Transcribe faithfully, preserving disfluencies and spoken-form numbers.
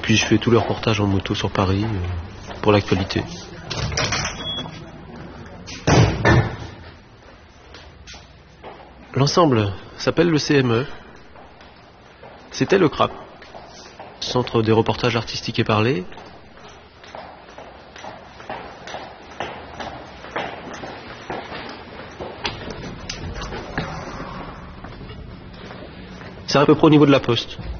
puis je fais tous les reportages en moto sur Paris, euh, pour l'actualité. L'ensemble s'appelle le C M E. C'était le C R A P, Centre des reportages artistiques et parlés. C'est à peu près au niveau de la poste.